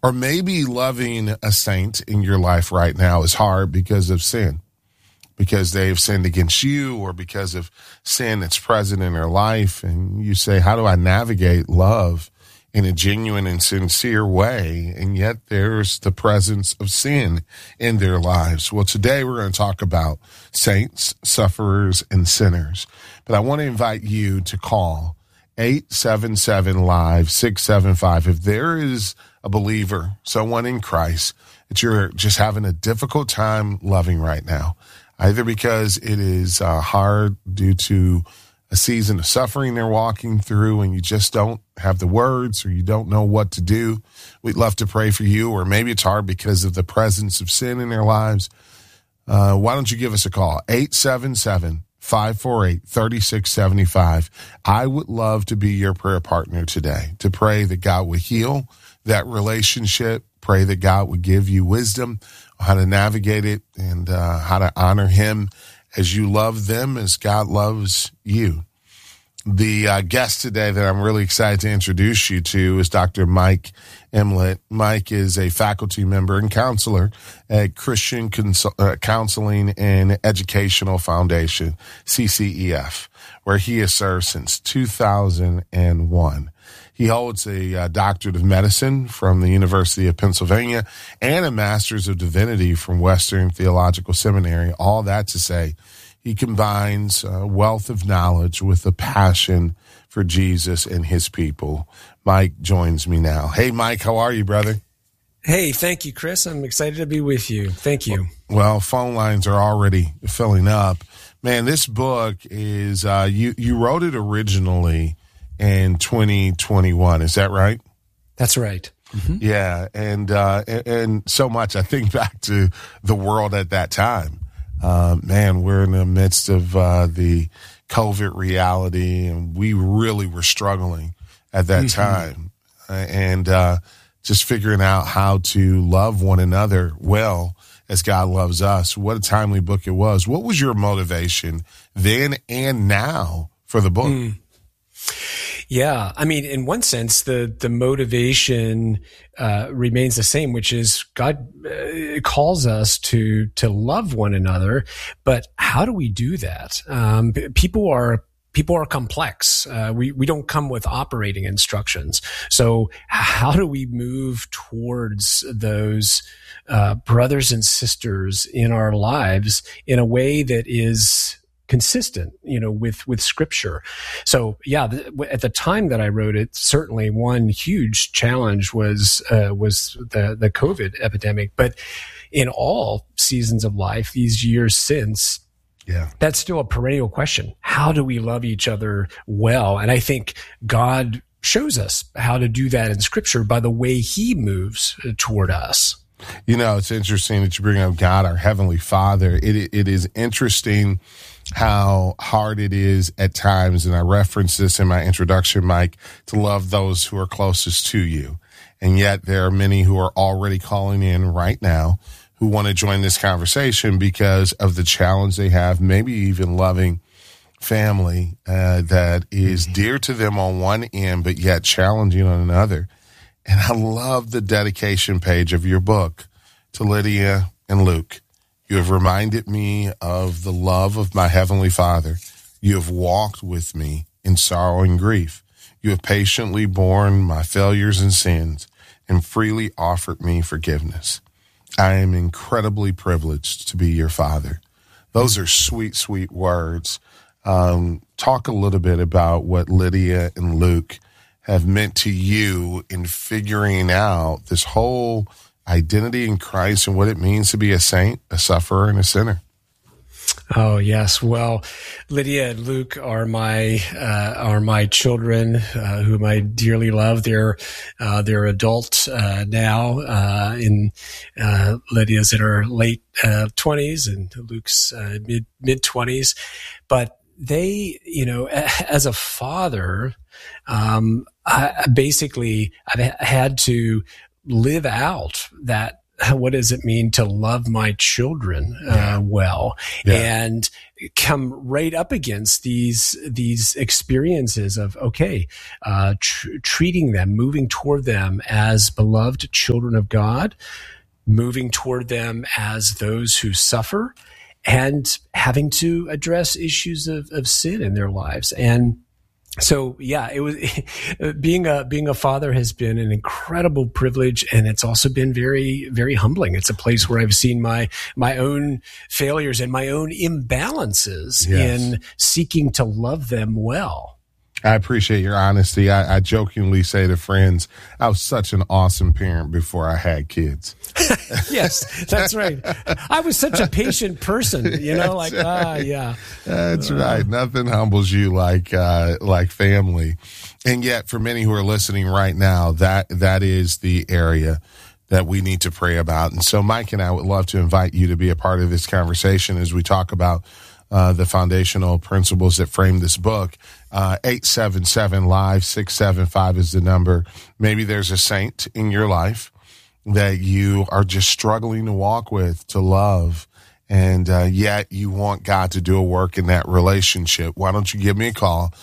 Or maybe loving a saint in your life right now is hard because of sin, because they've sinned against you, or because of sin that's present in their life. And you say, how do I navigate love in a genuine and sincere way? And yet there's the presence of sin in their lives. Well, today we're going to talk about saints, sufferers, and sinners. But I want to invite you to call 877-LIVE-675. If there is a believer, someone in Christ, that you're just having a difficult time loving right now, either because it is hard due to a season of suffering they're walking through and you just don't have the words or you don't know what to do, we'd love to pray for you. Or maybe it's hard because of the presence of sin in their lives. Why don't you give us a call? 877-548-3675. I would love to be your prayer partner today, to pray that God would heal that relationship, pray that God would give you wisdom on how to navigate it and how to honor him as you love them as God loves you. The guest today that I'm really excited to introduce you to is Dr. Mike Imlet. Mike is a faculty member and counselor at Christian Counseling and Educational Foundation, CCEF, where he has served since 2001. He holds a doctorate of medicine from the University of Pennsylvania and a master's of divinity from Western Theological Seminary. All that to say, he combines a wealth of knowledge with a passion for Jesus and his people. Mike joins me now. Hey, Mike, how are you, brother? Hey, thank you, Chris. I'm excited to be with you. Thank you. Well, phone lines are already filling up. Man, this book is, you wrote it originally in 2021. Is that right? That's right. Mm-hmm. Yeah. And so much, I think back to the world at that time. Man, we're in the midst of the COVID reality, and we really were struggling at that time. And just figuring out how to love one another well as God loves us. What a timely book it was. What was your motivation then and now for the book? Yeah. I mean, in one sense, the motivation remains the same, which is God calls us to love one another. But how do we do that? People are complex. We don't come with operating instructions. So how do we move towards those brothers and sisters in our lives in a way that is consistent, with Scripture? So yeah, at the time that I wrote it, certainly one huge challenge was the COVID epidemic. But in all seasons of life, these years since, that's still a perennial question. How do we love each other well? And I think God shows us how to do that in Scripture by the way he moves toward us. It's interesting that you bring up God, our Heavenly Father. It is interesting how hard it is at times, and I referenced this in my introduction, Mike, to love those who are closest to you. And yet there are many who are already calling in right now who want to join this conversation because of the challenge they have, maybe even loving family that is dear to them on one end, but yet challenging on another. And I love the dedication page of your book to Lydia and Luke. You have reminded me of the love of my Heavenly Father. You have walked with me in sorrow and grief. You have patiently borne my failures and sins and freely offered me forgiveness. I am incredibly privileged to be your father. Those are sweet, sweet words. Talk a little bit about what Lydia and Luke have meant to you in figuring out this whole identity in Christ and what it means to be a saint, a sufferer, and a sinner. Oh, yes. Well, Lydia and Luke are my children, whom I dearly love. They're adults now. In Lydia's in her late 20s and Luke's mid 20s. But they, as a father, I've had to live out that what does it mean to love my children well, and come right up against these experiences of treating them, moving toward them as beloved children of God, moving toward them as those who suffer, and having to address issues of sin in their lives. And so, it was being a father has been an incredible privilege, and it's also been very, very humbling. It's a place where I've seen my own failures and my own imbalances in seeking to love them well. I appreciate your honesty. I jokingly say to friends, I was such an awesome parent before I had kids. Yes, that's right. I was such a patient person, That's right. Nothing humbles you like family. And yet for many who are listening right now, that is the area that we need to pray about. And so Mike and I would love to invite you to be a part of this conversation as we talk about the foundational principles that frame this book. 877-LIVE-675 is the number. Maybe there's a saint in your life that you are just struggling to walk with, to love, and yet you want God to do a work in that relationship. Why don't you give me a call,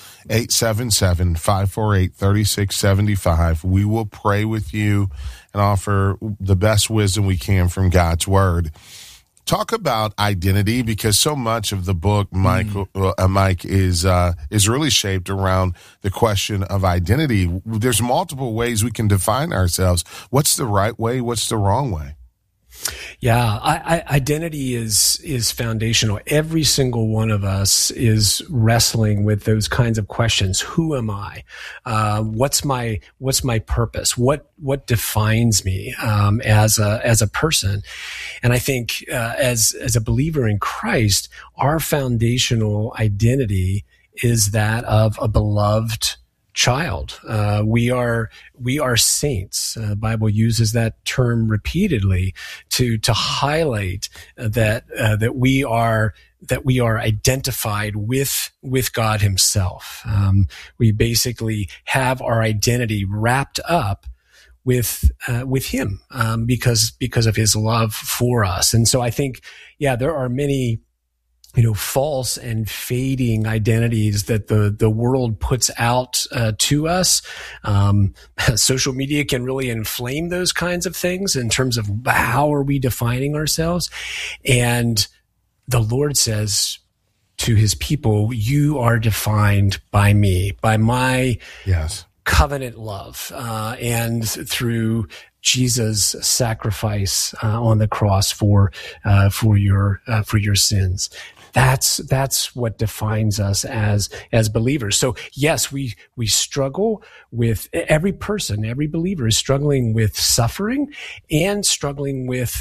877-548-3675. We will pray with you and offer the best wisdom we can from God's word. Talk about identity, because so much of the book, Mike, is really shaped around the question of identity. There's multiple ways we can define ourselves. What's the right way? What's the wrong way? Yeah, identity is foundational. Every single one of us is wrestling with those kinds of questions. Who am I? What's my purpose? What defines me as a person? And I think as a believer in Christ, our foundational identity is that of a beloved child. We are saints. The Bible uses that term repeatedly to highlight that we are identified with God himself. We basically have our identity wrapped up with him, because of his love for us. And so I think, there are many false and fading identities that the world puts out to us. Social media can really inflame those kinds of things in terms of how are we defining ourselves. And the Lord says to his people, you are defined by me, by my covenant love, and through Jesus' sacrifice on the cross for your sins. That's what defines us as believers. So yes, we struggle with, every person, every believer is struggling with suffering and struggling with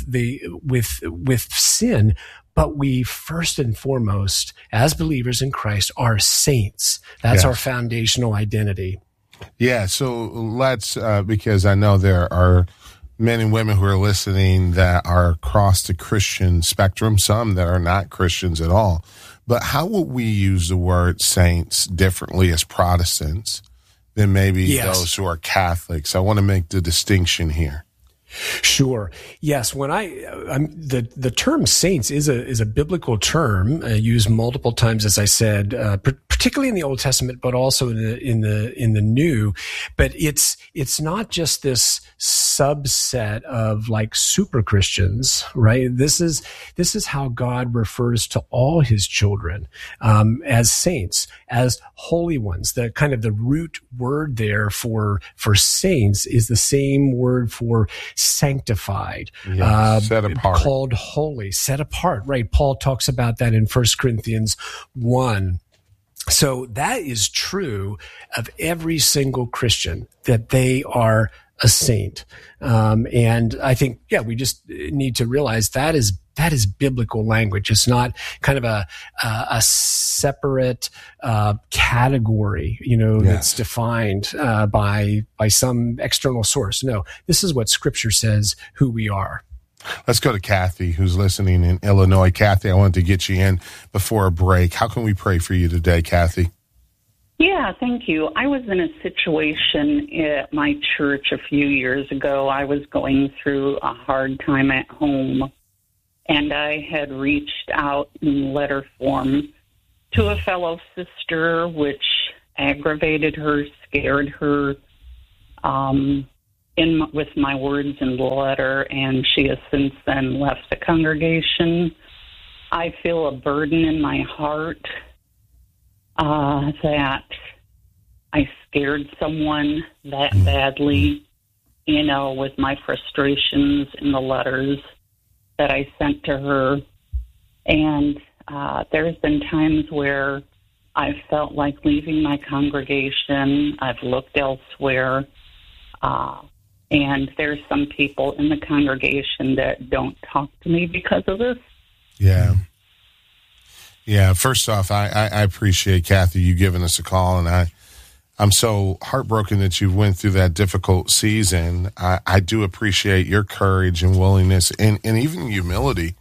sin. But we first and foremost, as believers in Christ, are saints. That's our foundational identity. Yeah. So let's, because I know there are men and women who are listening that are across the Christian spectrum, some that are not Christians at all. But how would we use the word saints differently as Protestants than maybe those who are Catholics? I want to make the distinction here. Sure. Yes. When the term saints is a biblical term used multiple times, as I said, particularly in the Old Testament, but also in the New. But it's not just this subset of like super Christians, right? This is how God refers to all his children, as saints, as holy ones. The kind of the root word there for saints is the same word for sanctified, set apart, called holy, set apart, right? Paul talks about that in 1 Corinthians 1. So that is true of every single Christian, that they are a saint. And I think, we just need to realize that is biblical language. It's not kind of a separate category, that's defined by some external source. No, this is what Scripture says who we are. Let's go to Kathy, who's listening in Illinois. Kathy, I wanted to get you in before a break. How can we pray for you today, Kathy? Yeah, thank you. I was in a situation at my church a few years ago. I was going through a hard time at home, and I had reached out in letter form to a fellow sister, which aggravated her, scared her with my words in the letter, and she has since then left the congregation. I feel a burden in my heart that I scared someone that badly, with my frustrations in the letters that I sent to her. And there's been times where I've felt like leaving my congregation. I've looked elsewhere. And there's some people in the congregation that don't talk to me because of this. Yeah. Yeah, first off, I appreciate, Kathy, you giving us a call, and I'm so heartbroken that you went through that difficult season. I do appreciate your courage and willingness and even humility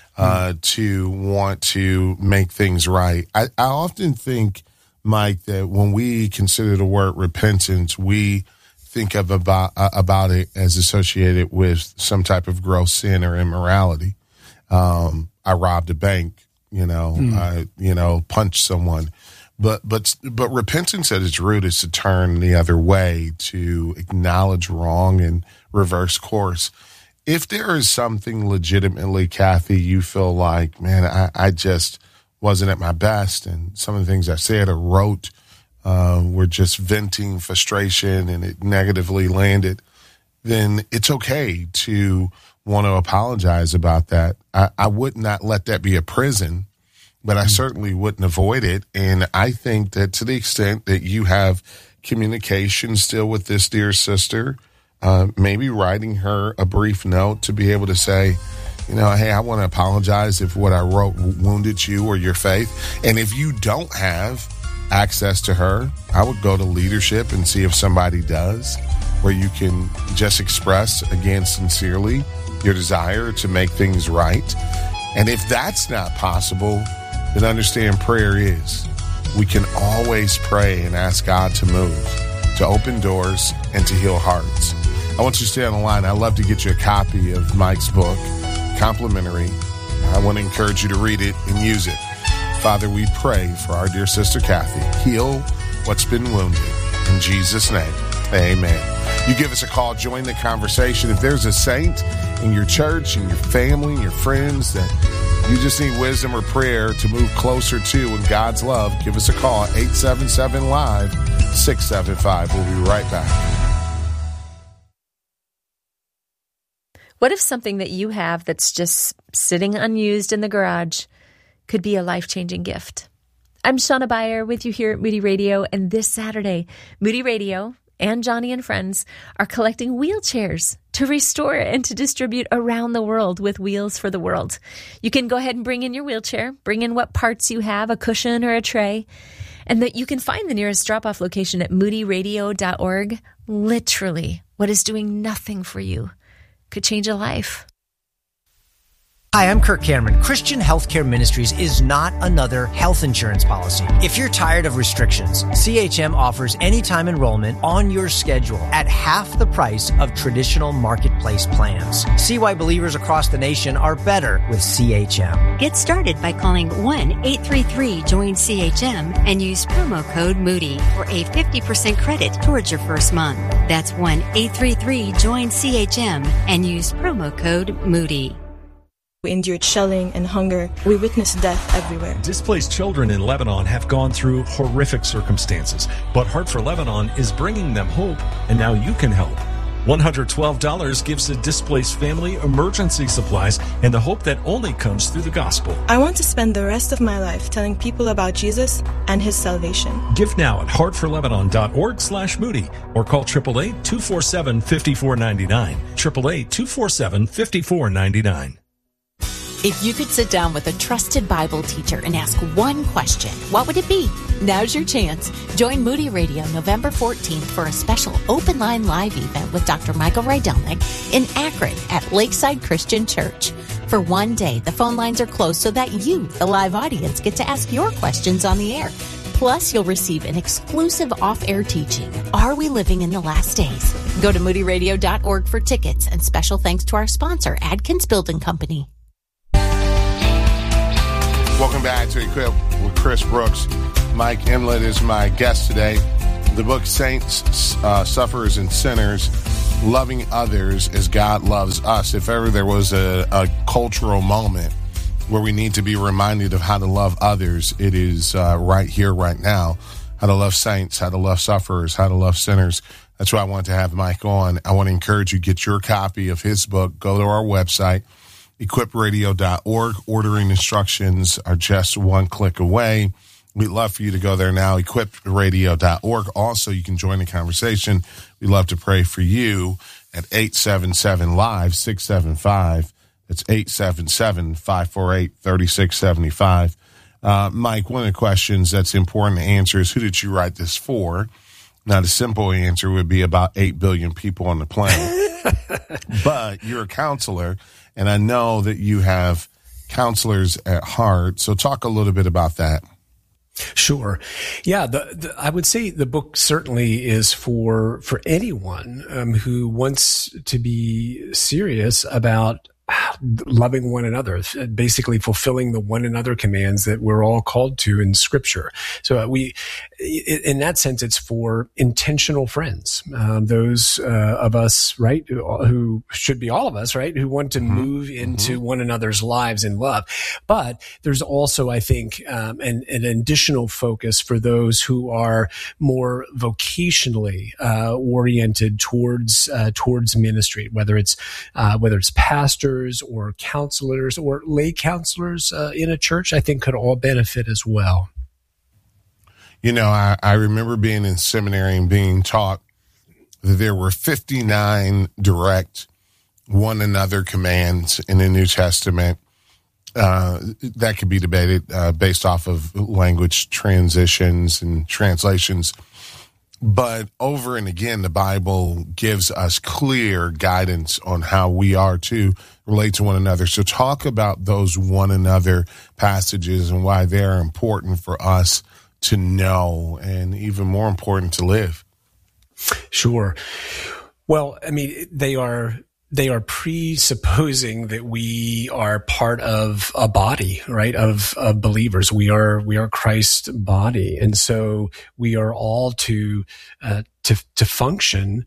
to want to make things right. I often think, Mike, that when we consider the word repentance, we think of about it as associated with some type of gross sin or immorality. I robbed a bank. I punch someone, but repentance at its root is to turn the other way, to acknowledge wrong and reverse course. If there is something legitimately, Kathy, you feel like, man, I just wasn't at my best, and some of the things I said or wrote were just venting frustration and it negatively landed, then it's okay to want to apologize about that. I would not let that be a prison, but I certainly wouldn't avoid it. And I think that to the extent that you have communication still with this dear sister, maybe writing her a brief note to be able to say, hey, I want to apologize if what I wrote wounded you or your faith. And if you don't have access to her, I would go to leadership and see if somebody does, where you can just express, again, sincerely, your desire to make things right. And if that's not possible, then understand prayer is. We can always pray and ask God to move, to open doors, and to heal hearts. I want you to stay on the line. I'd love to get you a copy of Mike's book, complimentary. I want to encourage you to read it and use it. Father, we pray for our dear sister Kathy. Heal what's been wounded. In Jesus' name, amen. You give us a call, join the conversation. If there's a saint in your church, in your family, in your friends that you just need wisdom or prayer to move closer to in God's love, give us a call, 877-LIVE-675. We'll be right back. What if something that you have that's just sitting unused in the garage could be a life-changing gift? I'm Shauna Beyer with you here at Moody Radio, and this Saturday, Moody Radio and Johnny and Friends are collecting wheelchairs to restore and to distribute around the world with Wheels for the World. You can go ahead and bring in your wheelchair, bring in what parts you have, a cushion or a tray, and that you can find the nearest drop-off location at moodyradio.org. Literally, what is doing nothing for you could change a life. Hi, I'm Kirk Cameron. Christian Healthcare Ministries is not another health insurance policy. If you're tired of restrictions, CHM offers anytime enrollment on your schedule at half the price of traditional marketplace plans. See why believers across the nation are better with CHM. Get started by calling 1-833-JOIN-CHM and use promo code Moody for a 50% credit towards your first month. That's 1-833-JOIN-CHM and use promo code Moody. We endured shelling and hunger. We witnessed death everywhere. Displaced children in Lebanon have gone through horrific circumstances, but Heart for Lebanon is bringing them hope, and now you can help. $112 gives a displaced family emergency supplies and the hope that only comes through the gospel. I want to spend the rest of my life telling people about Jesus and his salvation. Give now at heartforlebanon.org/Moody or call 888-247-5499. 888-247-5499. If you could sit down with a trusted Bible teacher and ask one question, what would it be? Now's your chance. Join Moody Radio November 14th for a special open line live event with Dr. Michael Rydelnik in Akron at Lakeside Christian Church. For one day, the phone lines are closed so that you, the live audience, get to ask your questions on the air. Plus, you'll receive an exclusive off-air teaching, Are We Living in the Last Days? Go to moodyradio.org for tickets, and special thanks to our sponsor, Adkins Building Company. Welcome back to Equip with Chris Brooks. Mike Inlet is my guest today. The book Saints, Sufferers, and Sinners, Loving Others as God Loves Us. If ever there was a cultural moment where we need to be reminded of how to love others, it is right here, right now. How to love saints, how to love sufferers, how to love sinners. That's why I wanted to have Mike on. I want to encourage you to get your copy of his book. Go to our website, equipradio.org. Ordering instructions are just one click away. We'd love for you to go there now, equipradio.org. Also, you can join the conversation. We'd love to pray for you at 877-LIVE-675. That's 877-548-3675. Mike, one of the questions that's important to answer is, who did you write this for? Now, the simple answer would be about 8 billion people on the planet. But you're a counselor, and I know that you have counselors at heart. So talk a little bit about that. Sure. Yeah. I would say the book certainly is for anyone who wants to be serious about loving one another, basically fulfilling the one another commands that we're all called to in Scripture. So in that sense, it's for intentional friends, those of us, right, who should be all of us, right, who want to move into one another's lives in love. But there's also, I think, an additional focus for those who are more vocationally oriented towards ministry, whether it's pastors or counselors or lay counselors in a church, I think could all benefit as well. You know, I remember being in seminary and being taught that there were 59 direct one another commands in the New Testament. That could be debated based off of language transitions and translations. But over and again, the Bible gives us clear guidance on how we are to relate to one another. So talk about those one another passages and why they're important for us to know and even more important to live. Sure. Well, I mean, they are presupposing that we are part of a body, right? Of believers. We are Christ's body. And so we are all to function,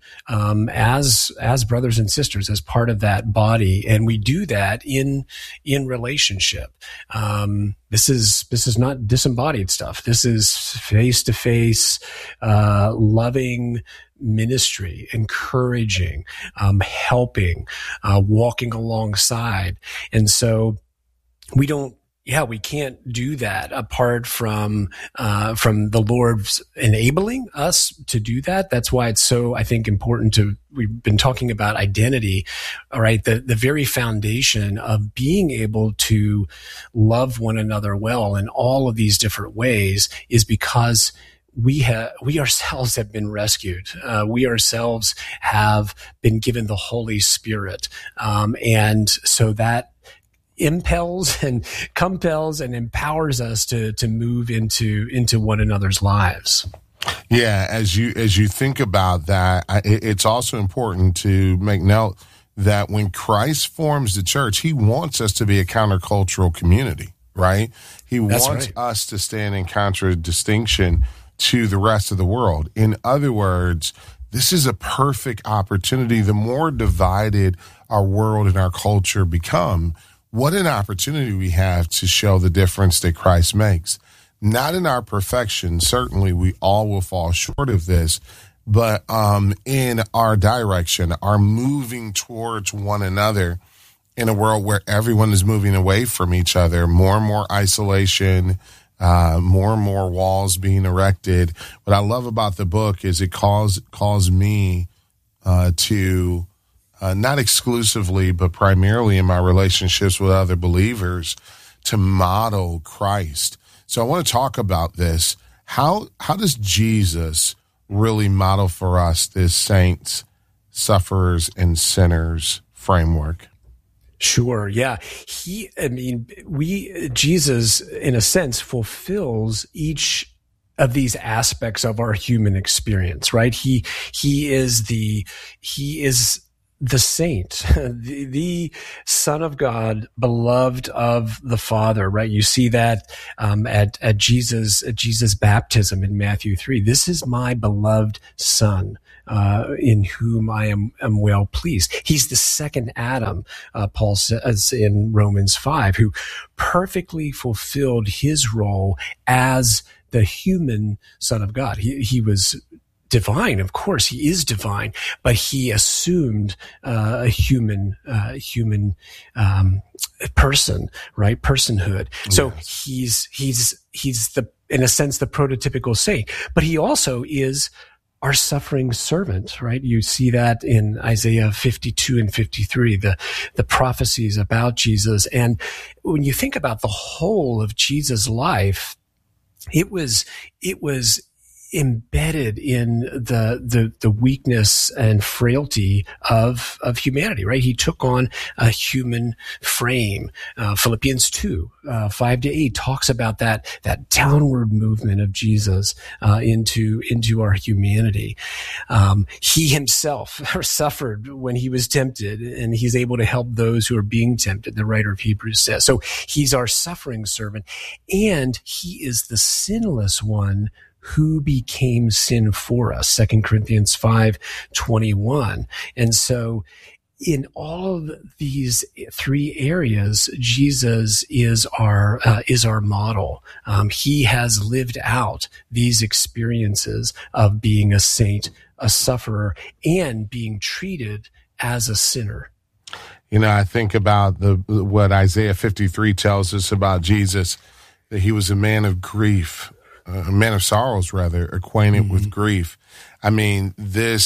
as brothers and sisters, as part of that body. And we do that in relationship. This is not disembodied stuff. This is face-to-face, loving ministry, encouraging, helping, walking alongside. And so we can't do that apart from the Lord's enabling us to do that. That's why it's so, I think, important we've been talking about identity, all right? The very foundation of being able to love one another well in all of these different ways is because we ourselves have been rescued. We ourselves have been given the Holy Spirit. And so that impels and compels and empowers us to move into one another's lives. Yeah. As you think about that, it's also important to make note that when Christ forms the church, he wants us to be a countercultural community, right? He wants us to stand in contradistinction to the rest of the world. In other words, this is a perfect opportunity. The more divided our world and our culture become, what an opportunity we have to show the difference that Christ makes. Not in our perfection. Certainly, we all will fall short of this, but in our direction, our moving towards one another in a world where everyone is moving away from each other, more and more isolation, more and more walls being erected. What I love about the book is it calls me to not exclusively, but primarily in my relationships with other believers, to model Christ. So I want to talk about this. How does Jesus really model for us this saints, sufferers, and sinners framework? Sure. Yeah. Jesus, in a sense, fulfills each these aspects of our human experience, right? He is the saint, the Son of God, beloved of the Father, right? You see that at Jesus' baptism in Matthew 3. This is my beloved Son, in whom I am well pleased. He's the second Adam, Paul says in Romans 5, who perfectly fulfilled his role as the human Son of God. He was divine, of course, he is divine, but he assumed a human person, right? Personhood. So he's the, in a sense, the prototypical saint, but he also is our suffering servant, right? You see that in Isaiah 52 and 53, the prophecies about Jesus. And when you think about the whole of Jesus' life, it was embedded in the weakness and frailty of humanity, right? He took on a human frame. Philippians 2, 5-8 talks about that downward movement of Jesus, into our humanity. He himself suffered when he was tempted, and he's able to help those who are being tempted, the writer of Hebrews says. So he's our suffering servant, and he is the sinless one who became sin for us, 2 Corinthians 5:21. And so in all of these three areas, Jesus is our model. He has lived out these experiences of being a saint, a sufferer, and being treated as a sinner. You know, I think about what Isaiah 53 tells us about Jesus, that he was a man of grief, a man of sorrows, rather, acquainted with grief. I mean, this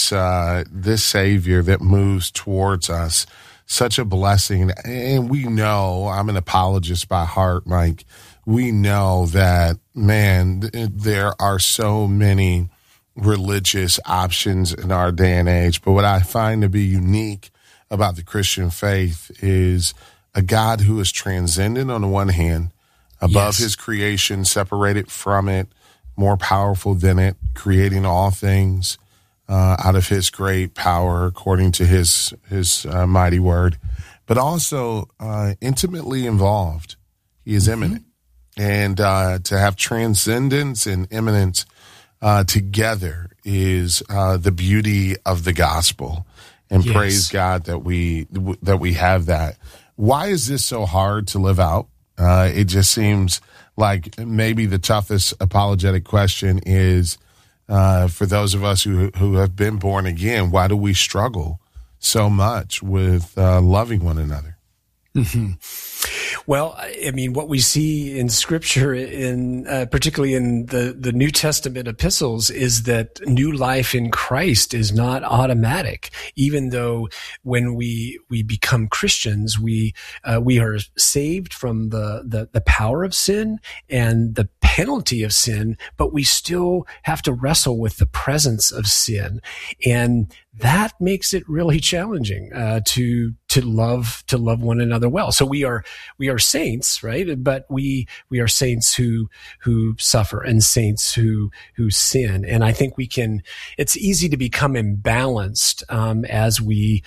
Savior that moves towards us, such a blessing. And we know, I'm an apologist by heart, Mike. We know that, man, there are so many religious options in our day and age. But what I find to be unique about the Christian faith is a God who is transcendent on the one hand, above his creation, separated from it, more powerful than it, creating all things out of his great power according to his mighty word, but also intimately involved. He is immanent. And to have transcendence and immanence together is the beauty of the gospel. And praise God that we have that. Why is this so hard to live out? It just seems like maybe the toughest apologetic question is, for those of us who have been born again, why do we struggle so much with loving one another? Mm-hmm. Well, I mean, what we see in Scripture, particularly in the New Testament epistles, is that new life in Christ is not automatic. Even though when we become Christians, we are saved from the power of sin and the penalty of sin, but we still have to wrestle with the presence of sin, and that makes it really challenging to love one another well. So we are saints, right? But we are saints who suffer and saints who sin. And I think it's easy to become imbalanced as we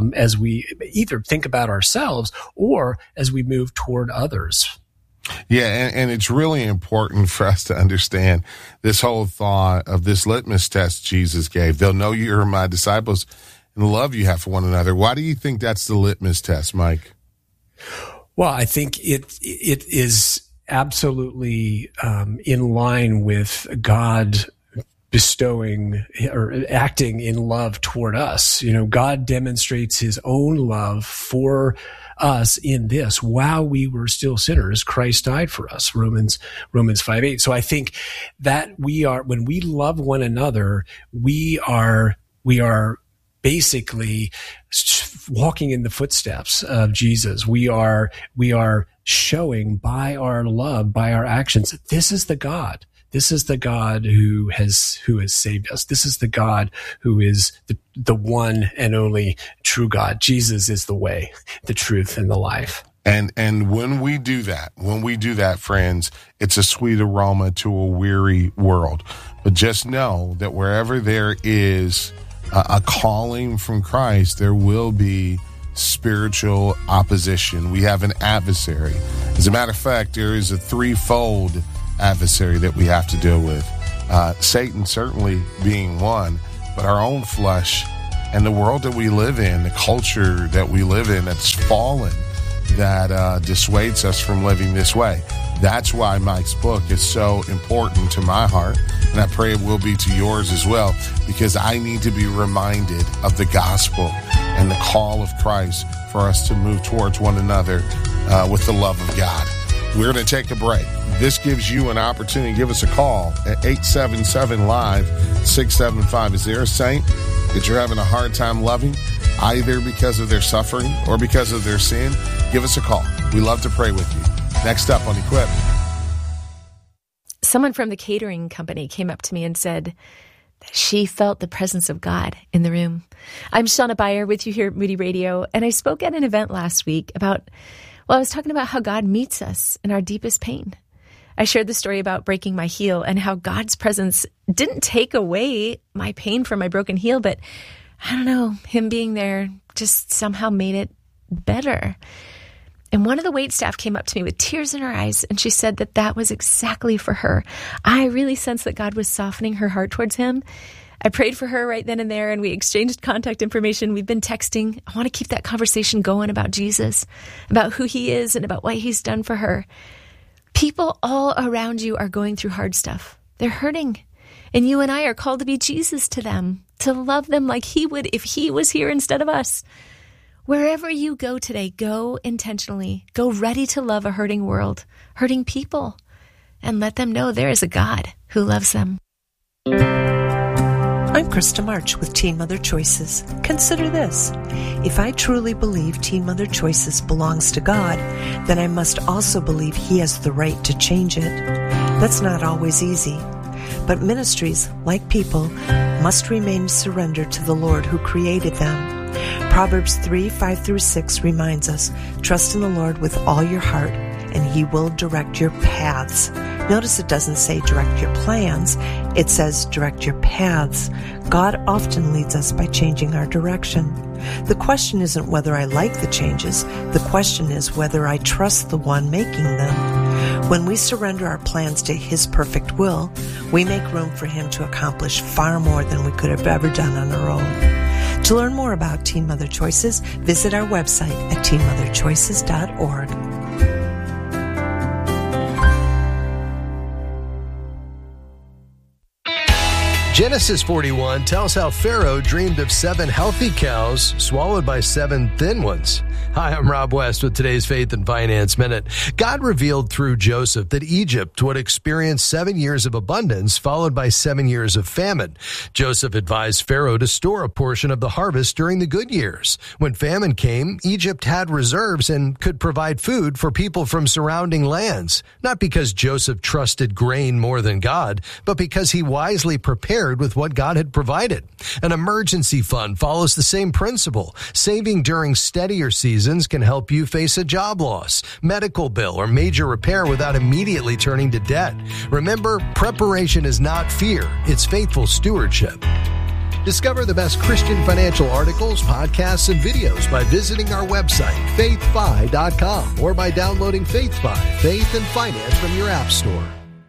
either think about ourselves or as we move toward others. Yeah, and it's really important for us to understand this whole thought of this litmus test Jesus gave. They'll know you're my disciples and the love you have for one another. Why do you think that's the litmus test, Mike? Well, I think it is absolutely in line with God bestowing or acting in love toward us. You know, God demonstrates his own love for us in this: while we were still sinners, Christ died for us, Romans 5:8. So I think that when we love one another, we are basically walking in the footsteps of Jesus. We are showing by our love, by our actions, this is the God. This is the God who has saved us. This is the God who is the one and only true God. Jesus is the way, the truth, and the life. And when we do that, friends, it's a sweet aroma to a weary world. But just know that wherever there is a calling from Christ, there will be spiritual opposition. We have an adversary. As a matter of fact, there is a threefold adversary that we have to deal with. Satan certainly being one, but our own flesh and the world that we live in, the culture that we live in that's fallen, that dissuades us from living this way. That's why Mike's book is so important to my heart, and I pray it will be to yours as well, because I need to be reminded of the gospel and the call of Christ for us to move towards one another with the love of God. We're going to take a break. This gives you an opportunity. Give us a call at 877-LIVE-675. Is there a saint that you're having a hard time loving, either because of their suffering or because of their sin? Give us a call. We love to pray with you. Next up on Equip. Someone from the catering company came up to me and said that she felt the presence of God in the room. I'm Shauna Beyer with you here at Moody Radio, and I spoke at an event last week about, I was talking about how God meets us in our deepest pain. I shared the story about breaking my heel and how God's presence didn't take away my pain from my broken heel, but I don't know, him being there just somehow made it better. And one of the waitstaff came up to me with tears in her eyes, and she said that that was exactly for her. I really sensed that God was softening her heart towards him. I prayed for her right then and there, and we exchanged contact information. We've been texting. I want to keep that conversation going about Jesus, about who he is and about what he's done for her. People all around you are going through hard stuff. They're hurting. And you and I are called to be Jesus to them, to love them like he would if he was here instead of us. Wherever you go today, go intentionally. Go ready to love a hurting world, hurting people, and let them know there is a God who loves them. I'm Krista March with Teen Mother Choices. Consider this. If I truly believe Teen Mother Choices belongs to God, then I must also believe he has the right to change it. That's not always easy. But ministries, like people, must remain surrendered to the Lord who created them. Proverbs 3:5-6 reminds us, trust in the Lord with all your heart, and he will direct your paths. Notice it doesn't say direct your plans, it says direct your paths. God often leads us by changing our direction. The question isn't whether I like the changes, the question is whether I trust the one making them. When we surrender our plans to his perfect will, we make room for him to accomplish far more than we could have ever done on our own. To learn more about Teen Mother Choices, visit our website at teenmotherchoices.org. Genesis 41 tells how Pharaoh dreamed of 7 healthy cows swallowed by 7 thin ones. Hi, I'm Rob West with today's Faith and Finance Minute. God revealed through Joseph that Egypt would experience 7 years of abundance followed by 7 years of famine. Joseph advised Pharaoh to store a portion of the harvest during the good years. When famine came, Egypt had reserves and could provide food for people from surrounding lands, not because Joseph trusted grain more than God, but because he wisely prepared with what God had provided. An emergency fund follows the same principle. Saving during steadier seasons can help you face a job loss, medical bill, or major repair without immediately turning to debt. Remember, preparation is not fear, it's faithful stewardship. Discover the best Christian financial articles, podcasts, and videos by visiting our website, faithfi.com, or by downloading FaithFi, Faith and Finance from your app store.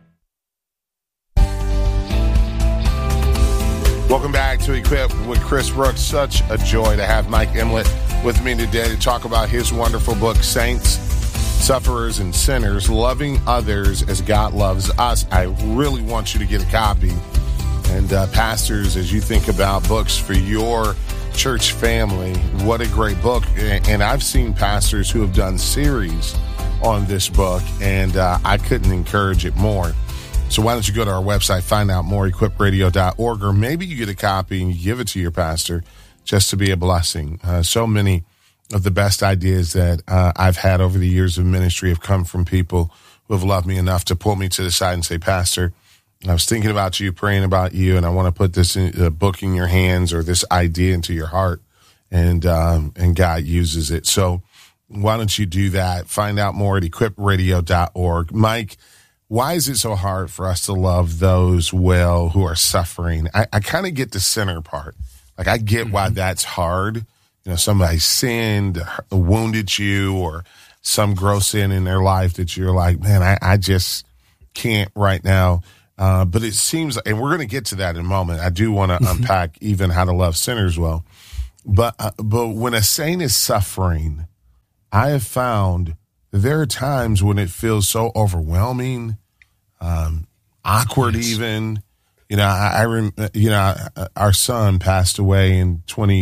Welcome back to Equip with Chris Brooks. Such a joy to have Mike Emlet with me today to talk about his wonderful book, Saints, Sufferers, and Sinners, Loving Others as God Loves Us. I really want you to get a copy. And pastors, as you think about books for your church family, what a great book. And I've seen pastors who have done series on this book, and I couldn't encourage it more. So why don't you go to our website, find out more, equipradio.org, or maybe you get a copy and you give it to your pastor just to be a blessing. So many of the best ideas that I've had over the years of ministry have come from people who have loved me enough to pull me to the side and say, Pastor, I was thinking about you, praying about you, and I want to put this book in your hands or this idea into your heart, and God uses it. So why don't you do that? Find out more at equipradio.org. Mike, why is it so hard for us to love those well who are suffering? I kind of get the center part. Like, I get why that's hard. You know, somebody sinned, wounded you, or some gross sin in their life that you're like, man, I just can't right now. But it seems, and we're going to get to that in a moment. I do want to unpack even how to love sinners well. But when a saint is suffering, I have found there are times when it feels so overwhelming, awkward even. You know, our son passed away in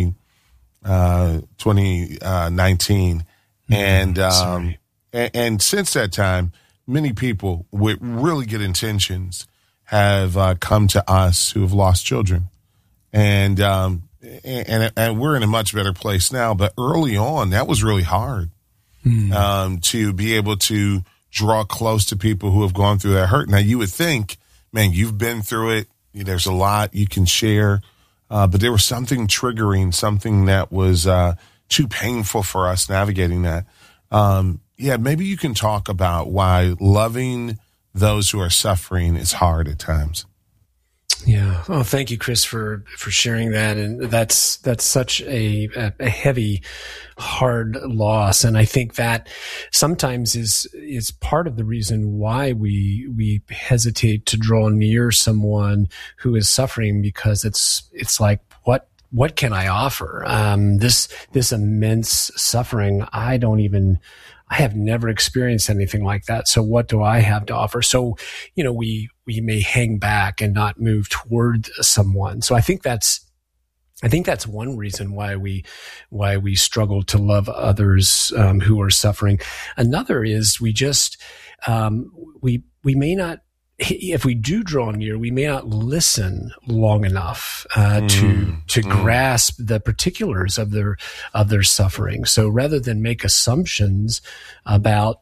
2019. And since that time, many people with really good intentions have come to us who have lost children. And we're in a much better place now. But early on, that was really hard to be able to draw close to people who have gone through that hurt. Now, you would think, man, you've been through it. There's a lot you can share. But there was something triggering, something that was too painful for us navigating that. Maybe you can talk about why loving those who are suffering is hard at times. Yeah. Oh, thank you, Chris, for sharing that. And that's such a heavy, hard loss. And I think that sometimes is part of the reason why we hesitate to draw near someone who is suffering, because it's like, what can I offer? This immense suffering, I have never experienced anything like that. So what do I have to offer? So, you know, we may hang back and not move toward someone. So I think that's one reason why we struggle to love others who are suffering. Another is we may not, if we do draw near, we may not listen long enough to grasp the particulars of their suffering. So rather than make assumptions about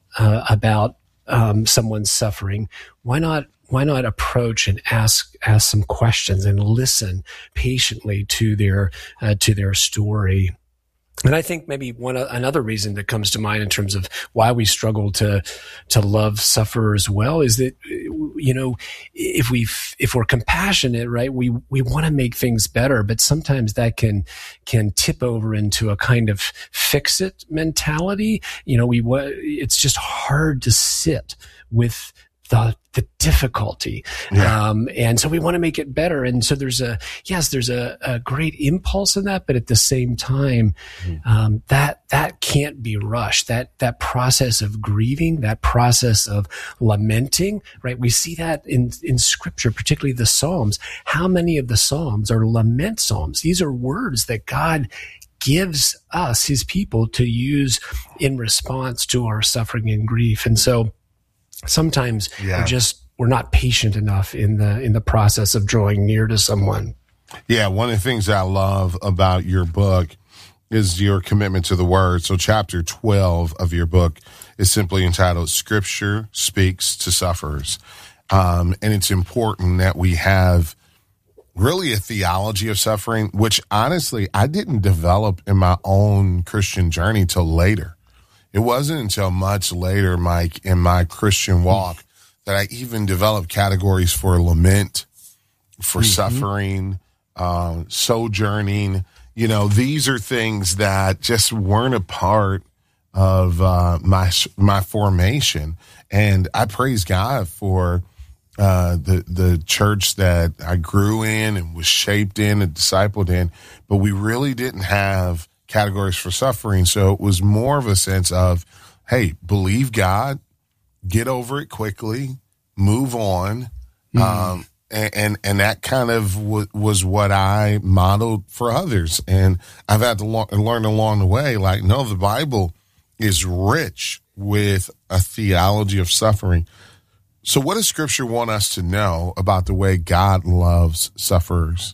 someone's suffering, why not approach and ask some questions and listen patiently to their story? And I think maybe another reason that comes to mind in terms of why we struggle to love sufferers well is that, you know, if we're compassionate, right, we want to make things better, but sometimes that can tip over into a kind of fix it mentality. You know, it's just hard to sit with the difficulty. Yeah. And so we want to make it better. And so there's a great impulse in that, but at the same time, that can't be rushed. That process of grieving, that process of lamenting, right? We see that in scripture, particularly the Psalms. How many of the Psalms are lament Psalms? These are words that God gives us, his people, to use in response to our suffering and grief. And so sometimes we're not patient enough in the process of drawing near to someone. Yeah, one of the things I love about your book is your commitment to the word. So chapter 12 of your book is simply entitled Scripture Speaks to Sufferers. And it's important that we have really a theology of suffering, which honestly I didn't develop in my own Christian journey till later. It wasn't until much later, Mike, in my Christian walk that I even developed categories for lament, for suffering, sojourning. You know, these are things that just weren't a part of my formation. And I praise God for the church that I grew in and was shaped in and discipled in, but we really didn't have categories for suffering. So it was more of a sense of, hey, believe God, get over it quickly, move on. And that kind of was what I modeled for others. And I've had to learn along the way, like, no, the Bible is rich with a theology of suffering. So what does Scripture want us to know about the way God loves sufferers?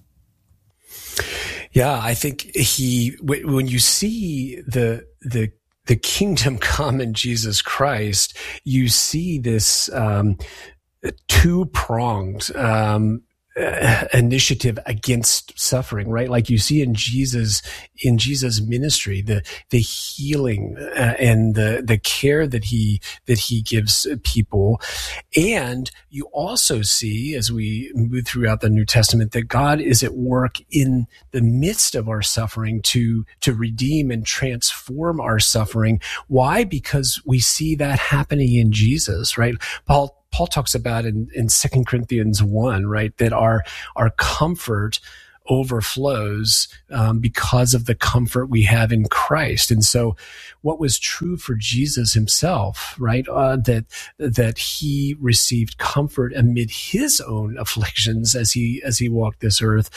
Yeah, I think when you see the kingdom come in Jesus Christ, you see this two-pronged initiative against suffering, right? Like you see in Jesus ministry, the healing and the care that he gives people. And you also see, as we move throughout the New Testament, that God is at work in the midst of our suffering to redeem and transform our suffering. Why? Because we see that happening in Jesus, right? Paul talks about in 2 Corinthians 1, right, that our comfort overflows because of the comfort we have in Christ. And so what was true for Jesus himself, right, that he received comfort amid his own afflictions as he walked this earth,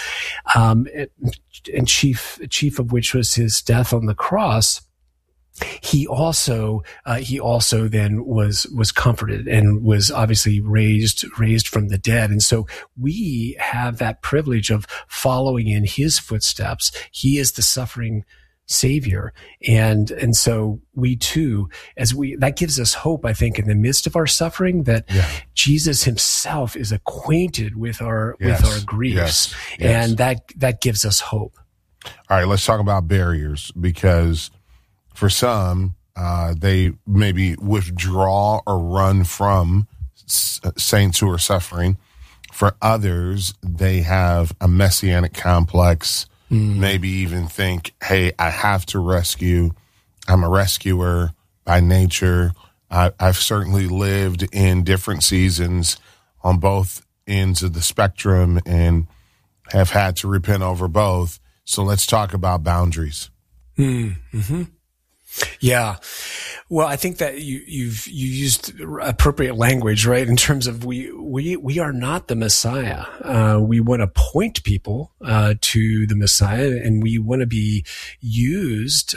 and chief of which was his death on the cross. He also then was comforted and was obviously raised from the dead. And so we have that privilege of following in his footsteps. He is the suffering Savior. And so we too, that gives us hope, I think, in the midst of our suffering, that Jesus himself is acquainted with our griefs. And that gives us hope. All right, let's talk about barriers, because for some, they maybe withdraw or run from saints who are suffering. For others, they have a messianic complex, maybe even think, hey, I have to rescue. I'm a rescuer by nature. I've certainly lived in different seasons on both ends of the spectrum and have had to repent over both. So let's talk about boundaries. Mm-hmm. Yeah. Well, I think that you used appropriate language, right? In terms of we are not the Messiah. We want to point people to the Messiah, and we want to be used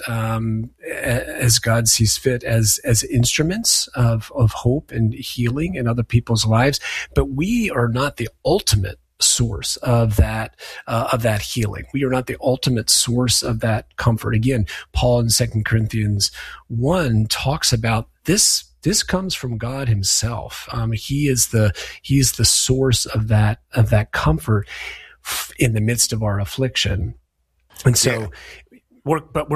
as God sees fit as instruments of hope and healing in other people's lives. But we are not the ultimate source of that healing. We are not the ultimate source of that comfort. Again, Paul in 2 Corinthians 1 talks about this. This comes from God himself. He is the source of that comfort in the midst of our affliction. And so we're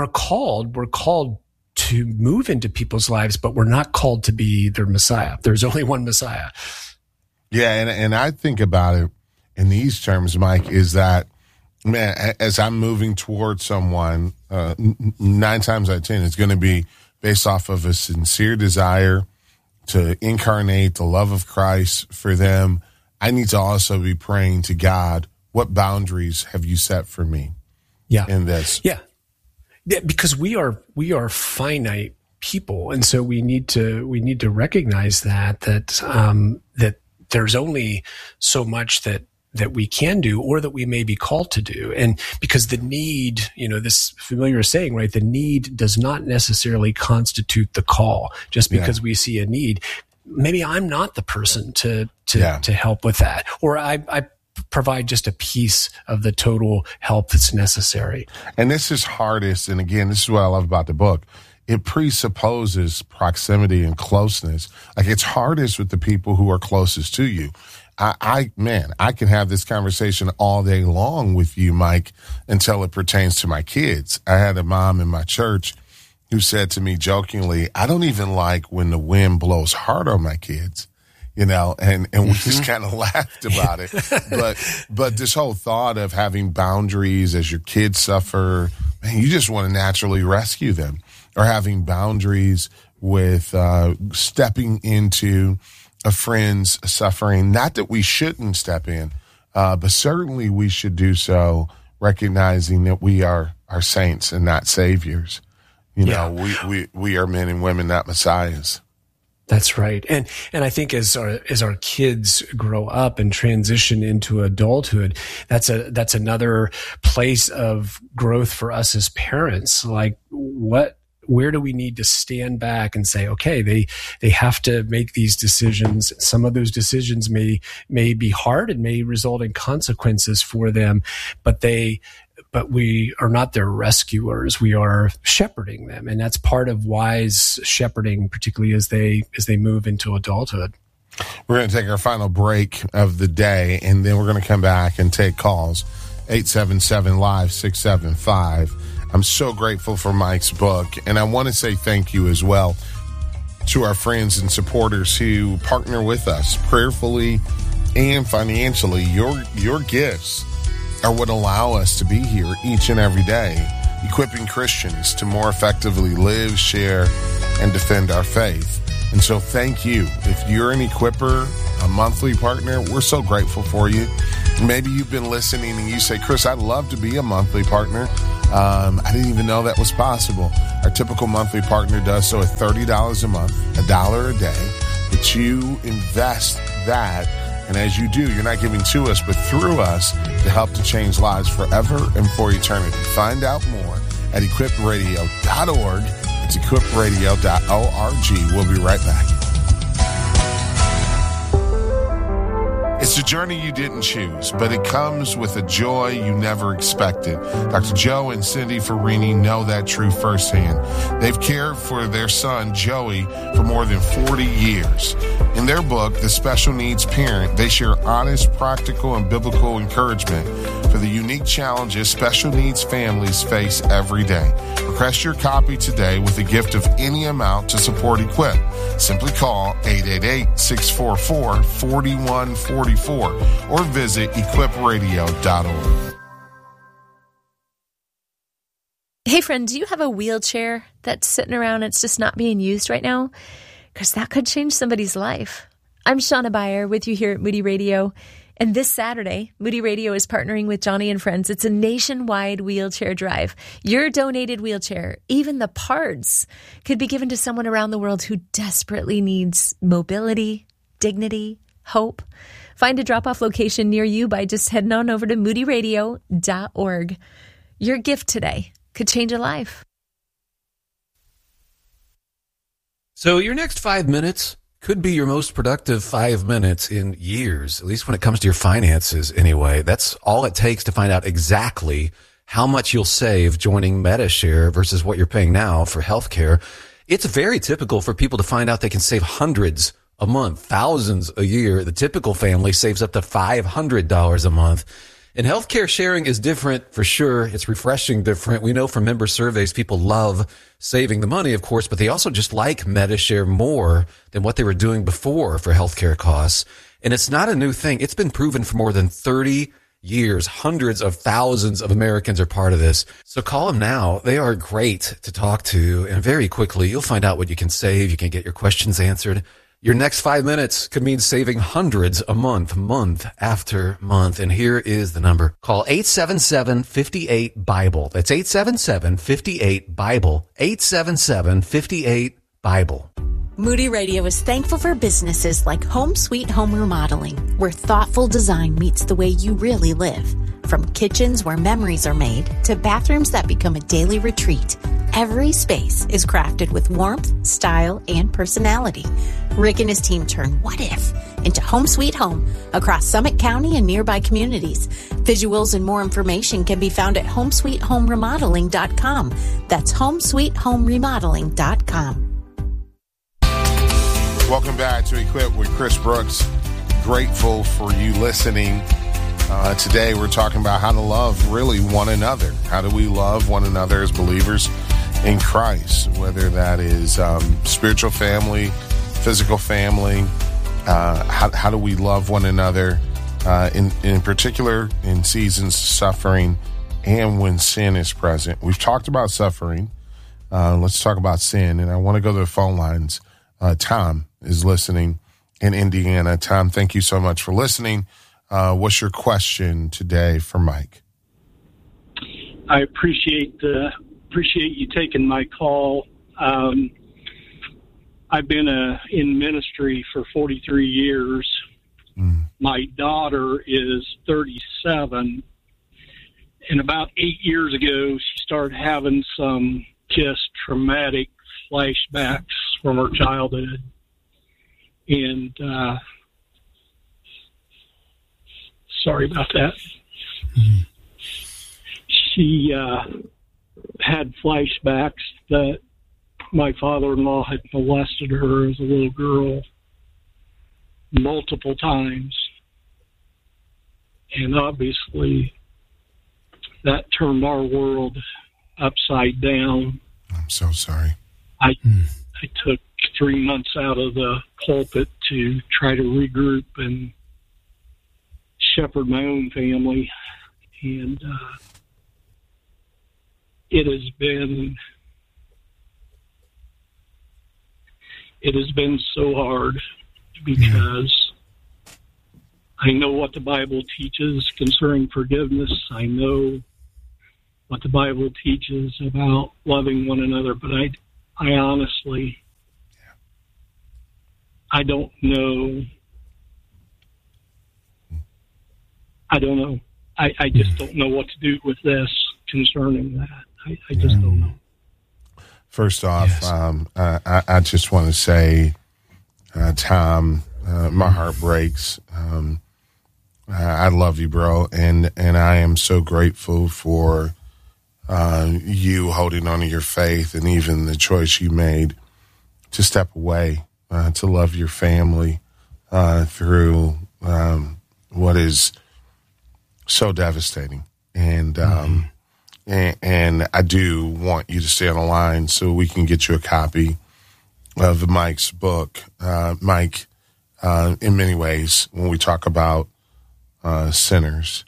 called to move into people's lives, but we're not called to be their Messiah. There's only one Messiah. Yeah. And I think about it in these terms, Mike, is that, man, as I'm moving towards someone, 9 times out of 10, it's going to be based off of a sincere desire to incarnate the love of Christ for them. I need to also be praying to God, what boundaries have you set for me in this? Yeah, because we are finite people. And so we need to recognize that there's only so much that we can do, or that we may be called to do. And because the need, this familiar saying, right? The need does not necessarily constitute the call. Just because we see a need, maybe I'm not the person to help with that, or I provide just a piece of the total help that's necessary. And this is hardest. And again, this is what I love about the book. It presupposes proximity and closeness. Like, it's hardest with the people who are closest to you. I can have this conversation all day long with you, Mike, until it pertains to my kids. I had a mom in my church who said to me jokingly, I don't even like when the wind blows hard on my kids, and we just kind of laughed about it. But this whole thought of having boundaries as your kids suffer, man, you just want to naturally rescue them. Or having boundaries with stepping into a friend's suffering. Not that we shouldn't step in, but certainly we should do so recognizing that we are saints and not saviors. We are men and women, not messiahs. That's right. And I think as our kids grow up and transition into adulthood, that's another place of growth for us as parents. Like, where do we need to stand back and say, okay, they have to make these decisions. Some of those decisions may be hard and may result in consequences for them, but we are not their rescuers. We are shepherding them. And that's part of wise shepherding, particularly as they move into adulthood. We're going to take our final break of the day, and then we're going to come back and take calls. 877-LIVE-675. I'm so grateful for Mike's book, and I want to say thank you as well to our friends and supporters who partner with us prayerfully and financially. Your gifts are what allow us to be here each and every day, equipping Christians to more effectively live, share, and defend our faith. And so thank you. If you're an equipper, a monthly partner, we're so grateful for you. Maybe you've been listening and you say, Chris, I'd love to be a monthly partner. I didn't even know that was possible. Our typical monthly partner does so at $30 a month, $1 a day. But you invest that, and as you do, you're not giving to us, but through us to help to change lives forever and for eternity. Find out more at equipradio.org. It's equipradio.org. We'll be right back. It's a journey you didn't choose, but it comes with a joy you never expected. Dr. Joe and Cindy Farini know that truth firsthand. They've cared for their son, Joey, for more than 40 years. In their book, The Special Needs Parent, they share honest, practical, and biblical encouragement for the unique challenges special needs families face every day. Request your copy today with a gift of any amount to support Equip. Simply call 888-644-4144 or visit equipradio.org. Hey friend, do you have a wheelchair that's sitting around and it's just not being used right now? Because that could change somebody's life. I'm Shauna Beyer with you here at Moody Radio. And this Saturday, Moody Radio is partnering with Johnny and Friends. It's a nationwide wheelchair drive. Your donated wheelchair, even the parts, could be given to someone around the world who desperately needs mobility, dignity, hope. Find a drop-off location near you by just heading on over to moodyradio.org. Your gift today could change a life. So your next 5 minutes could be your most productive 5 minutes in years, at least when it comes to your finances anyway. That's all it takes to find out exactly how much you'll save joining Medi-Share versus what you're paying now for healthcare. It's very typical for people to find out they can save hundreds a month, thousands a year. The typical family saves up to $500 a month. And healthcare sharing is different for sure. It's refreshing different. We know from member surveys, people love saving the money, of course, but they also just like Medi-Share more than what they were doing before for healthcare costs. And it's not a new thing. It's been proven for more than 30 years. Hundreds of thousands of Americans are part of this. So call them now. They are great to talk to. And very quickly, you'll find out what you can save. You can get your questions answered. Your next 5 minutes could mean saving hundreds a month, month after month. And here is the number. Call 877-58-BIBLE. That's 877-58-BIBLE. 877-58-BIBLE. Moody Radio is thankful for businesses like Home Sweet Home Remodeling, where thoughtful design meets the way you really live. From kitchens where memories are made to bathrooms that become a daily retreat, every space is crafted with warmth, style, and personality. Rick and his team turn what if into Home Sweet Home across Summit County and nearby communities. Visuals and more information can be found at homesweethomeremodeling.com. That's homesweethomeremodeling.com. Welcome back to Equip with Chris Brooks. Grateful for you listening. Today we're talking about how to love really one another. How do we love one another as believers in Christ? Whether that is spiritual family, physical family. How do we love one another in particular in seasons of suffering and when sin is present? We've talked about suffering. Let's talk about sin. And I want to go to the phone lines. Tom is listening in Indiana. Tom, thank you so much for listening. What's your question today for Mike? I appreciate you taking my call. I've been in ministry for 43 years. My daughter is 37, and about 8 years ago, she started having some just traumatic flashbacks from her childhood. And sorry about that. She had flashbacks that my father-in-law had molested her as a little girl. multiple times. And obviously, that turned our world upside down. I'm so sorry. I took 3 months out of the pulpit to try to regroup and shepherd my own family. And it has been so hard because I know what the Bible teaches concerning forgiveness. I know what the Bible teaches about loving one another, but I honestly, I don't know. I don't know. I just don't know what to do with this concerning that. I just don't know. First off, I just want to say, Tom, my heart breaks. I love you, bro, and I am so grateful for you holding on to your faith and even the choice you made to step away, to love your family through what is so devastating. And I do want you to stay on the line so we can get you a copy of Mike's book. Mike, in many ways, when we talk about sinners,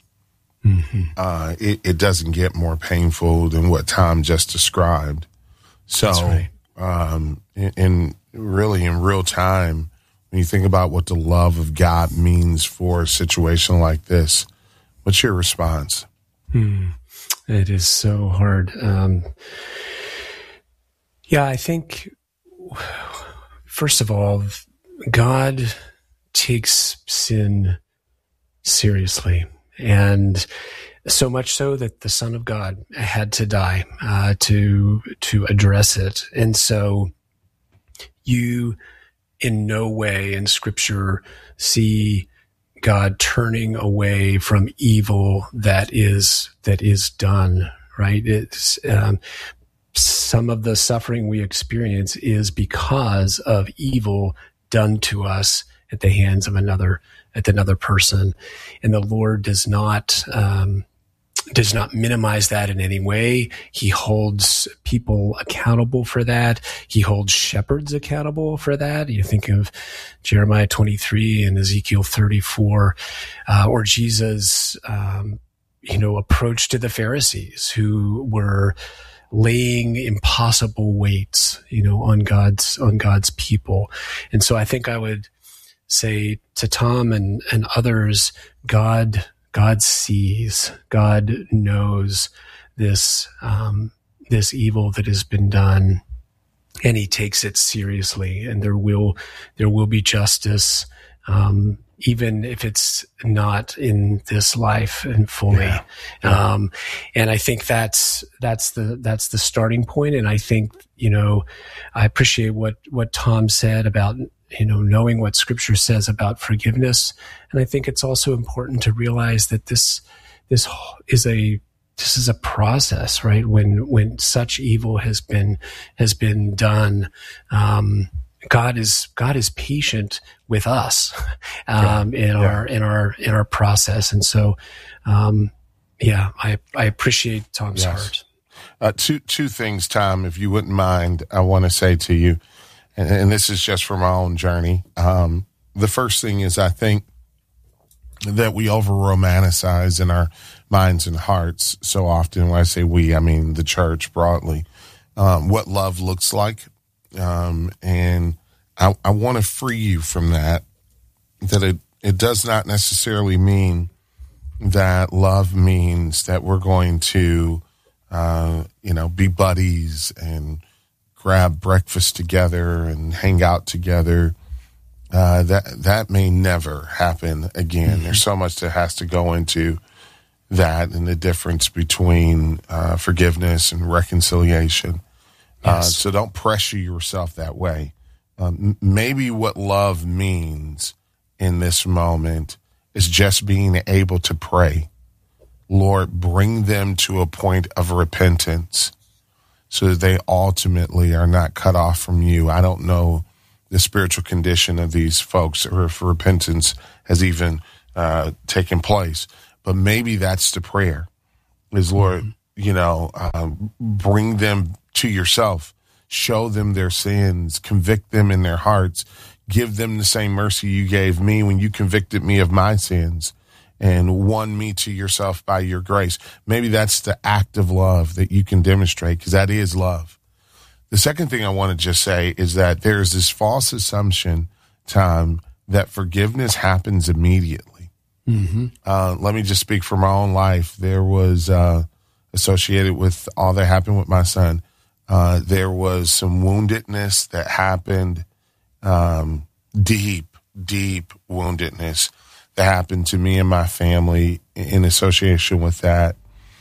it doesn't get more painful than what Tom just described. So, that's right. in real time, when you think about what the love of God means for a situation like this, what's your response? It is so hard. I think, first of all, God takes sin seriously, and so much so that the Son of God had to die to address it. And so you in no way in Scripture see God turning away from evil that is done, right? It's some of the suffering we experience is because of evil done to us at the hands of another person, and the Lord does not minimize that in any way. He holds people accountable for that. He holds shepherds accountable for that. You think of Jeremiah 23 and Ezekiel 34, or Jesus, approach to the Pharisees who were laying impossible weights, on God's people. And so I think I would say to Tom and others, God sees, God knows this evil that has been done, and he takes it seriously, and there will be justice, even if it's not in this life and fully. And I think that's the starting point. And I think, I appreciate what Tom said about, knowing what Scripture says about forgiveness. And I think it's also important to realize that this is a process, right? When such evil has been done, God is patient with us, in our process. And so, I appreciate Tom's heart. Two things, Tom, if you wouldn't mind, I want to say to you, and this is just from my own journey. The first thing is, I think that we over-romanticize in our minds and hearts so often. When I say we, I mean the church broadly, what love looks like. And I want to free you from that it does not necessarily mean that love means that we're going to, be buddies and grab breakfast together and hang out together. That may never happen again. Mm-hmm. There's so much that has to go into that, and the difference between forgiveness and reconciliation. Yes. So don't pressure yourself that way. Maybe what love means in this moment is just being able to pray, Lord, bring them to a point of repentance so that they ultimately are not cut off from you. I don't know the spiritual condition of these folks, or if repentance has even taken place. But maybe that's the prayer, is, Lord, bring them to yourself, show them their sins, convict them in their hearts, give them the same mercy you gave me when you convicted me of my sins and won me to yourself by your grace. Maybe that's the act of love that you can demonstrate, because that is love. The second thing I want to just say is that there's this false assumption, Tom, that forgiveness happens immediately. Let me just speak from my own life. There was, associated with all that happened with my son, there was some woundedness that happened, deep woundedness that happened to me and my family in association with that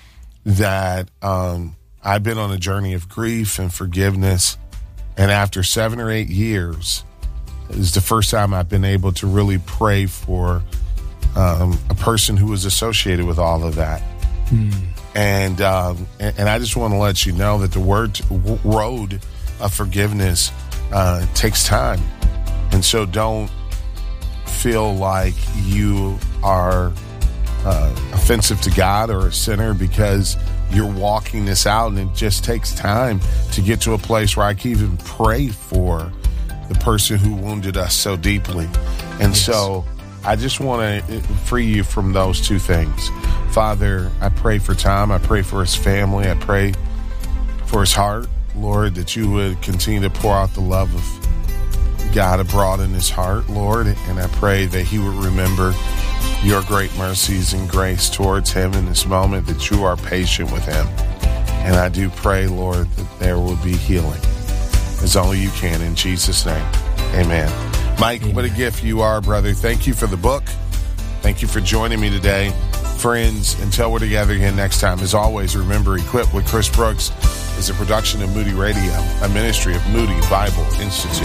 I've been on a journey of grief and forgiveness. And after 7 or 8 years, is the first time I've been able to really pray for a person who was associated with all of that. And I just want to let you know that the road of forgiveness takes time. And so don't feel like you are offensive to God or a sinner because you're walking this out, and it just takes time to get to a place where I can even pray for the person who wounded us so deeply. And so I just want to free you from those two things. Father, I pray for Tom. I pray for his family. I pray for his heart, Lord, that you would continue to pour out the love of God abroad in his heart, Lord. And I pray that he would remember your great mercies and grace towards him in this moment, that you are patient with him. And I do pray, Lord, that there will be healing as only you can, in Jesus' name. Amen. Mike, what a gift you are, brother. Thank you for the book. Thank you for joining me today. Friends, until we're together again next time, as always, remember, Equipped with Chris Brooks is a production of Moody Radio, a ministry of Moody Bible Institute.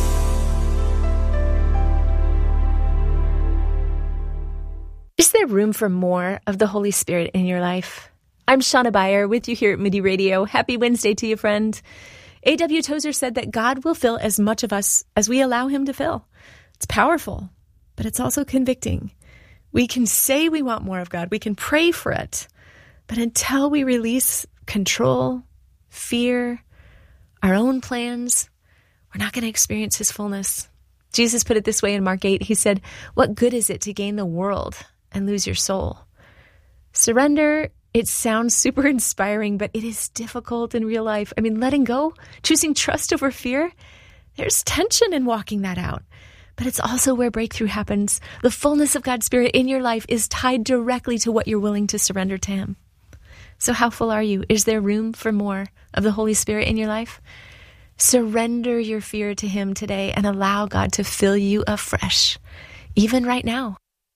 Is there room for more of the Holy Spirit in your life? I'm Shauna Beyer with you here at Moody Radio. Happy Wednesday to you, friend. A.W. Tozer said that God will fill as much of us as we allow him to fill. It's powerful, but it's also convicting. We can say we want more of God. We can pray for it. But until we release control, fear, our own plans, we're not going to experience his fullness. Jesus put it this way in Mark 8. He said, "What good is it to gain the world and lose your soul?" Surrender, it sounds super inspiring, but it is difficult in real life. I mean, letting go, choosing trust over fear, there's tension in walking that out. But it's also where breakthrough happens. The fullness of God's Spirit in your life is tied directly to what you're willing to surrender to him. So how full are you? Is there room for more of the Holy Spirit in your life? Surrender your fear to him today and allow God to fill you afresh, even right now.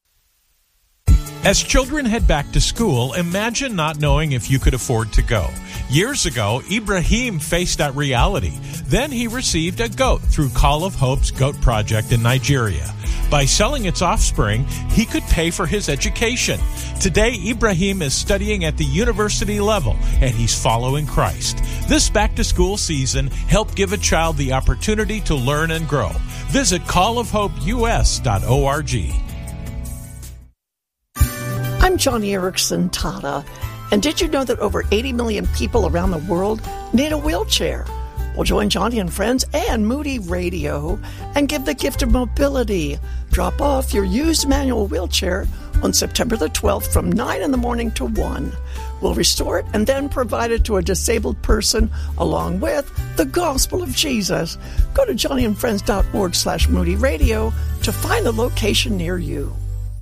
As children head back to school, imagine not knowing if you could afford to go. Years ago, Ibrahim faced that reality. Then he received a goat through Call of Hope's Goat Project in Nigeria. By selling its offspring, he could pay for his education. Today, Ibrahim is studying at the university level, and he's following Christ. This back-to-school season, help give a child the opportunity to learn and grow. Visit callofhopeus.org. I'm Johnny Erickson Tata, and did you know that over 80 million people around the world need a wheelchair? Well, join Johnny and friends and Moody Radio and give the gift of mobility. Drop off your used manual wheelchair on September the 12th from 9 in the morning to 1. We'll restore it and then provide it to a disabled person along with the gospel of Jesus. Go to johnnyandfriends.org/Moody Radio to find the location near you.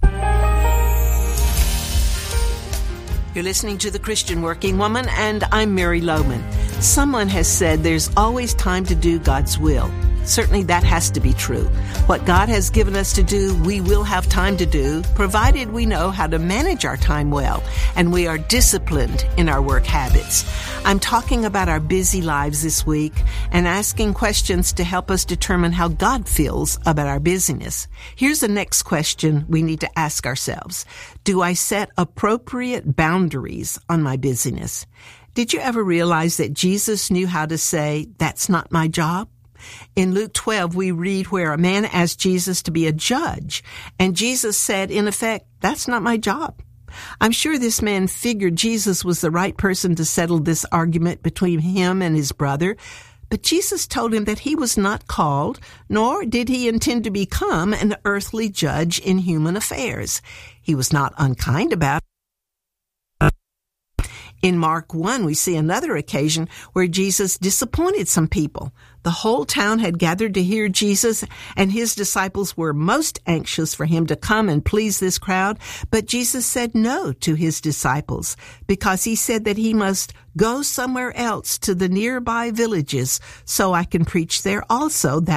You're listening to The Christian Working Woman, and I'm Mary Lohman. Someone has said there's always time to do God's will. Certainly that has to be true. What God has given us to do, we will have time to do, provided we know how to manage our time well, and we are disciplined in our work habits. I'm talking about our busy lives this week and asking questions to help us determine how God feels about our busyness. Here's the next question we need to ask ourselves. Do I set appropriate boundaries on my busyness? Did you ever realize that Jesus knew how to say, "That's not my job"? In Luke 12, we read where a man asked Jesus to be a judge, and Jesus said, in effect, "That's not my job." I'm sure this man figured Jesus was the right person to settle this argument between him and his brother, but Jesus told him that he was not called, nor did he intend to become an earthly judge in human affairs. He was not unkind about it. In Mark 1, we see another occasion where Jesus disappointed some people. The whole town had gathered to hear Jesus, and his disciples were most anxious for him to come and please this crowd. But Jesus said no to his disciples because he said that he must go somewhere else to the nearby villages so I can preach there also. That